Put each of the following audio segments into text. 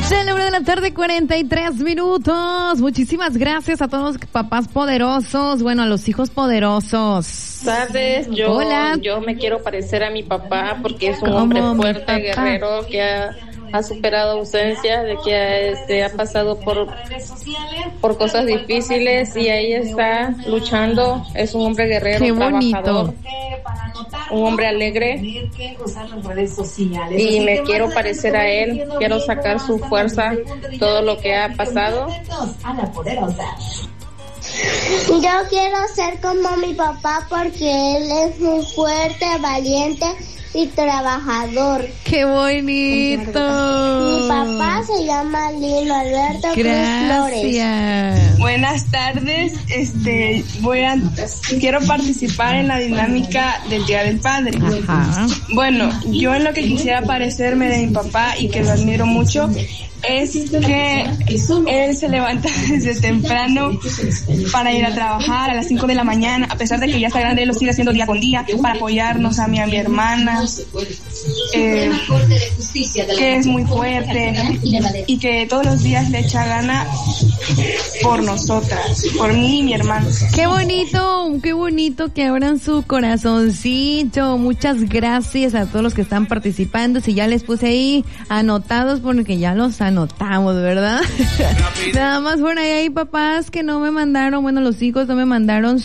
Ya la 1 de la tarde, 43 minutos. Muchísimas gracias a todos los papás poderosos, bueno, a los hijos poderosos. ¿Sabes? Hola. Yo me quiero parecer a mi papá porque es un hombre fuerte, guerrero, que ha superado ausencias, de que ha pasado por cosas difíciles y ahí está luchando. Es un hombre guerrero, qué trabajador, bonito, un hombre alegre, y me quiero parecer a él. Quiero sacar su fuerza, todo lo que ha pasado. Yo quiero ser como mi papá porque él es muy fuerte, valiente y trabajador. qué bonito. Mi papá se llama Lino Alberto Cruz Flores. Gracias. Buenas tardes, quiero participar en la dinámica del Día del Padre. Ajá. Bueno, yo en lo que quisiera parecerme de mi papá y que lo admiro mucho es que él se levanta desde temprano para ir a trabajar a las 5 de la mañana, a pesar de que ya está grande, él lo sigue haciendo día con día para apoyarnos a mí y a mi hermana, que es muy fuerte y que todos los días le echa gana por nosotras, por mí y mi hermano. Qué bonito que abran su corazoncito. Muchas gracias a todos los que están participando. Si ya les puse ahí anotados, porque ya los anotamos, ¿verdad? Nada más por ahí hay papás que no me mandaron, bueno, los hijos no me mandaron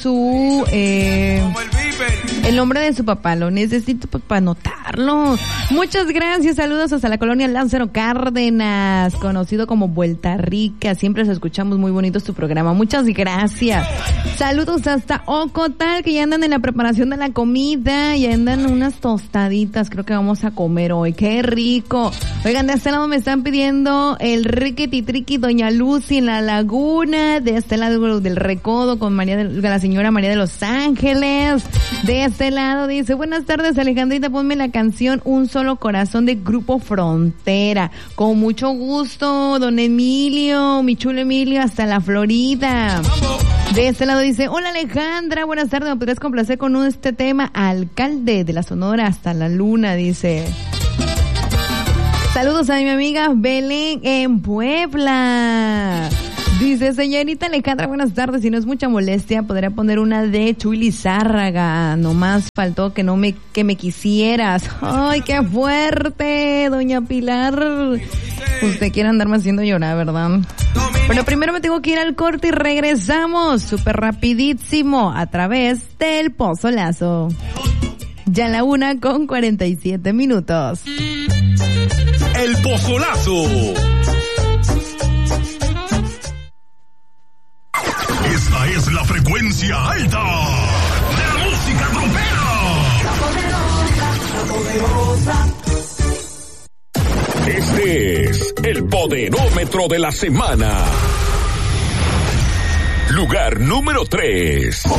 el nombre de su papá. Lo necesito para anotarlo. Muchas gracias, saludos hasta la colonia Lázaro Cárdenas, conocido como Vuelta Rica. Siempre les escuchamos, muy bonito tu programa. Muchas gracias. Saludos hasta Ocotal, que ya andan en la preparación de la comida, ya andan unas tostaditas, creo que vamos a comer hoy. ¡Qué rico! Oigan, de este lado me están pidiendo el Riquiti Triqui Doña Lucy en la Laguna, de este lado del Recodo con la señora María de los Ángeles. De este lado dice, buenas tardes Alejandrita, ponme la canción Un Solo Corazón de Grupo Frontera. Con mucho gusto, don Emilio, mi chulo Emilio, hasta la Florida. De este lado dice, hola Alejandra, buenas tardes, ¿me podrías complacer con este tema? Alcalde de la Sonora hasta la Luna, dice. Saludos a mi amiga Belén en Puebla. Dice, señorita Alejandra, buenas tardes, si no es mucha molestia, podría poner una de Chuy Lizárraga. Nomás faltó que me quisieras. Ay, qué fuerte, doña Pilar. Usted quiere andarme haciendo llorar, ¿verdad? Pero primero me tengo que ir al corte y regresamos súper rapidísimo a través del Pozolazo. Ya la 1:47. El Pozolazo. Esta es la frecuencia alta de la música trompera. Este es el Poderómetro de la semana. Lugar número 3.